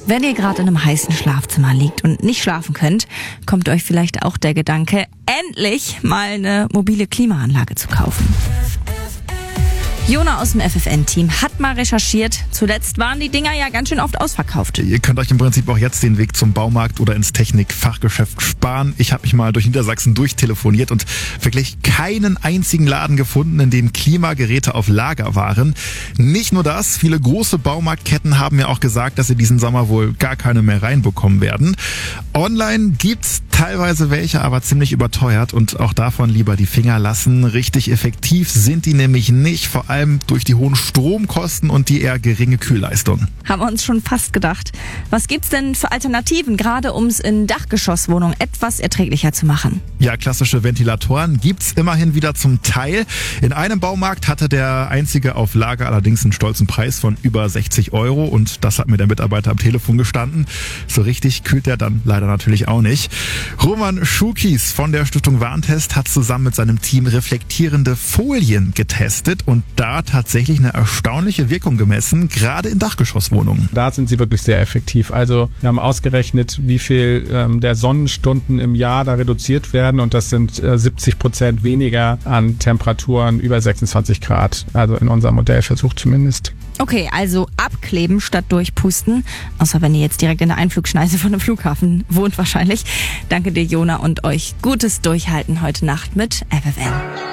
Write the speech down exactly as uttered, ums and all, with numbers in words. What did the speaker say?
Wenn ihr gerade in einem heißen Schlafzimmer liegt und nicht schlafen könnt, kommt euch vielleicht auch der Gedanke, endlich mal eine mobile Klimaanlage zu kaufen. Jona aus dem F F N-Team hat mal recherchiert. Zuletzt waren die Dinger ja ganz schön oft ausverkauft. Ihr könnt euch im Prinzip auch jetzt den Weg zum Baumarkt oder ins Technikfachgeschäft sparen. Ich habe mich mal durch Niedersachsen durchtelefoniert und wirklich keinen einzigen Laden gefunden, in dem Klimageräte auf Lager waren. Nicht nur das, viele große Baumarktketten haben mir auch gesagt, dass sie diesen Sommer wohl gar keine mehr reinbekommen werden. Online gibt's teilweise welche, aber ziemlich überteuert und auch davon lieber die Finger lassen. Richtig effektiv sind die nämlich nicht, vor allem durch die hohen Stromkosten und die eher geringe Kühlleistung. Haben wir uns schon fast gedacht. Was gibt's denn für Alternativen, gerade um es in Dachgeschosswohnungen etwas erträglicher zu machen? Ja, klassische Ventilatoren gibt's immerhin wieder zum Teil. In einem Baumarkt hatte der einzige auf Lager allerdings einen stolzen Preis von über sechzig Euro und das hat mir der Mitarbeiter am Telefon gestanden. So richtig kühlt der dann leider natürlich auch nicht. Roman Schukis von der Stiftung Warntest hat zusammen mit seinem Team reflektierende Folien getestet und da tatsächlich eine erstaunliche Wirkung gemessen, gerade in Dachgeschosswohnungen. Da sind sie wirklich sehr effektiv. Also wir haben ausgerechnet, wie viel ähm, der Sonnenstunden im Jahr da reduziert werden und das sind äh, siebzig Prozent weniger an Temperaturen über sechsundzwanzig Grad. Also in unserem Modellversuch zumindest. Okay, also abkleben statt durchpusten. Außer wenn ihr jetzt direkt in der Einflugschneise von einem Flughafen wohnt wahrscheinlich. Danke dir, Jona, und euch gutes Durchhalten heute Nacht mit F F N.